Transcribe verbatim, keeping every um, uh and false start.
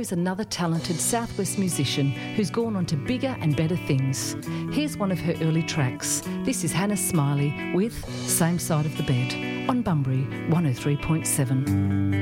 Here's another talented Southwest musician who's gone on to bigger and better things. Here's one of her early tracks. This is Hannah Smiley with Same Side of the Bed on Bunbury one oh three point seven.